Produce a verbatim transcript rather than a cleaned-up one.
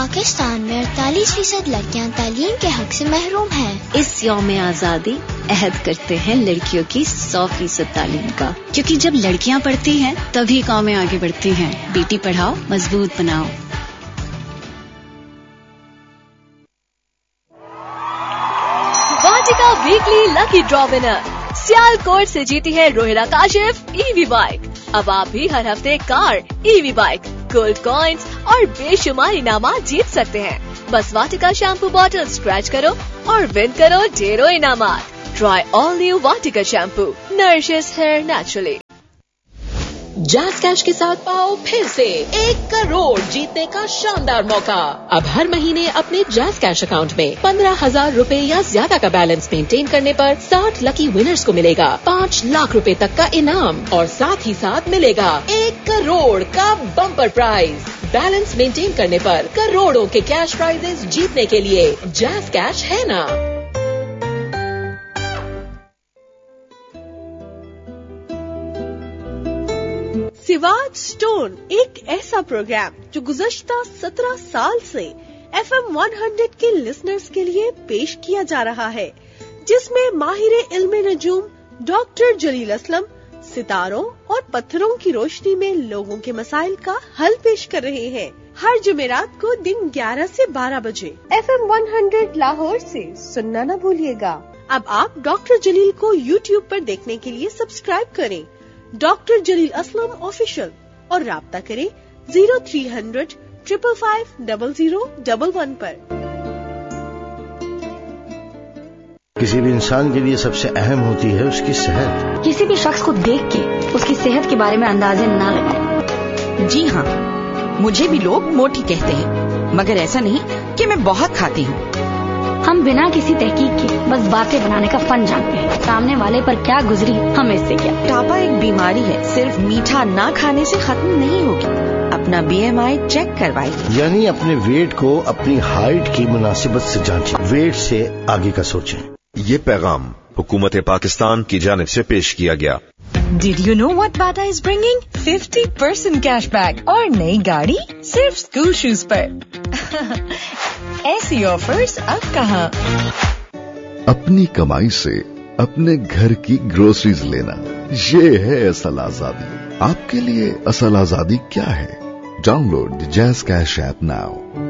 پاکستان میں اڑتالیس فیصد لڑکیاں تعلیم کے حق سے محروم ہیں۔ اس یوم آزادی عہد کرتے ہیں لڑکیوں کی سو فیصد تعلیم کا، کیونکہ جب لڑکیاں پڑھتی ہیں تبھی قومیں آگے بڑھتی ہیں۔ بیٹی پڑھاؤ، مضبوط بناؤ۔ واٹیکا ویکلی لکی ڈرا ونر سیال کوٹ سے جیتی ہے روہیلا کاشف ای وی بائک۔ اب آپ بھی ہر ہفتے کار، ای وی بائک، گولڈ کوائنز اور بے شمار انعامات جیت سکتے ہیں۔ بس واٹیکا شیمپو باٹل اسکریچ کرو اور ون کرو ڈھیروں انعامات۔ ٹرائی آل new Vatika shampoo, نرشز hair naturally. Jazz cash کے ساتھ پاؤ پھر سے ایک کروڑ جیتنے کا شاندار موقع۔ اب ہر مہینے اپنے جاز کیش اکاؤنٹ میں پندرہ ہزار روپے یا زیادہ کا بیلنس مینٹین کرنے پر ساٹھ لکی ونرز کو ملے گا پانچ لاکھ روپے تک کا انعام، اور ساتھ ہی ساتھ ملے گا ایک کروڑ کا بمپر پرائز۔ بیلنس مینٹین کرنے پر کروڑوں کے کیش پرائزز جیتنے کے لیے جاز کیش ہے نا۔ سواد اسٹون ایک ایسا پروگرام جو گزشتہ سترہ سال سے ایف ایم ہنڈریڈ کے لسنرز کے لیے پیش کیا جا رہا ہے، جس میں ماہر علم نجوم ڈاکٹر جلیل اسلم ستاروں اور پتھروں کی روشنی میں لوگوں کے مسائل کا حل پیش کر رہے ہیں۔ ہر جمعرات کو دن گیارہ سے بارہ بجے ایف ایم ہنڈریڈ لاہور سے سننا نہ بھولیے گا۔ اب آپ ڈاکٹر جلیل کو یوٹیوب پر دیکھنے کے لیے سبسکرائب کریں، ڈاکٹر جلیل اسلم آفیشل، اور رابطہ کریں zero three hundred triple five double zero double one پر۔ کسی بھی انسان کے لیے سب سے اہم ہوتی ہے اس کی صحت۔ کسی بھی شخص کو دیکھ کے اس کی صحت کے بارے میں اندازے نہ لگائیں۔ جی ہاں، مجھے بھی لوگ موٹی کہتے ہیں، مگر ایسا نہیں کہ میں بہت کھاتی ہوں۔ ہم بنا کسی تحقیق کے بس باتیں بنانے کا فن جانتے ہیں۔ سامنے والے پر کیا گزری ہمیں اس سے کیا۔ موٹاپا ایک بیماری ہے، صرف میٹھا نہ کھانے سے ختم نہیں ہوگی۔ اپنا بی ایم آئی چیک کروائیے، یعنی اپنے ویٹ کو اپنی ہائٹ کی مناسبت سے جانچیں، ویٹ سے آگے کا سوچیں۔ یہ پیغام حکومت پاکستان کی جانب سے پیش کیا گیا۔ Did you know what Bata is bringing? fifty percent cash back اور نئی گاڑی صرف اسکول شوز پر۔ ایسی آفرز اب کہاں؟ اپنی کمائی سے اپنے گھر کی گروسریز لینا، یہ ہے اصل آزادی۔ آپ کے لیے اصل آزادی کیا ہے؟ Down load jazz cash app now.